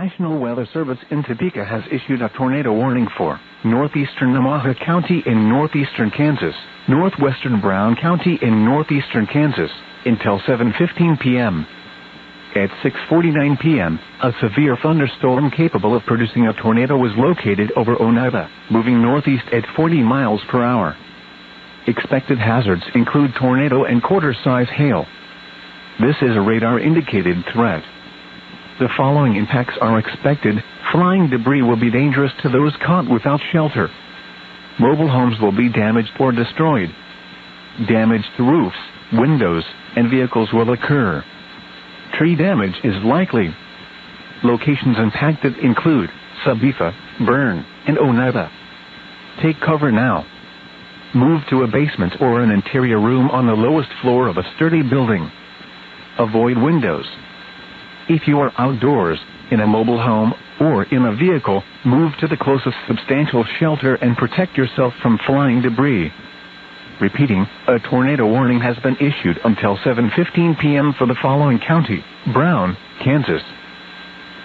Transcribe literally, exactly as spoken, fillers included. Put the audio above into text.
National Weather Service in Topeka has issued a tornado warning for northeastern Namaha County in northeastern Kansas, northwestern Brown County in northeastern Kansas, until seven fifteen p m At six forty-nine p m, a severe thunderstorm capable of producing a tornado was located over Oneida, moving northeast at forty miles per hour. Expected hazards include tornado and quarter-size hail. This is a radar-indicated threat. The following impacts are expected. Flying debris will be dangerous to those caught without shelter. Mobile homes will be damaged or destroyed. Damage to roofs, windows, and vehicles will occur. Tree damage is likely. Locations impacted include Sabetha, Berne, and Oneida. Take cover now. Move to a basement or an interior room on the lowest floor of a sturdy building. Avoid windows. If you are outdoors, in a mobile home, or in a vehicle, move to the closest substantial shelter and protect yourself from flying debris. Repeating, a tornado warning has been issued until seven fifteen p m for the following county: Brown, Kansas,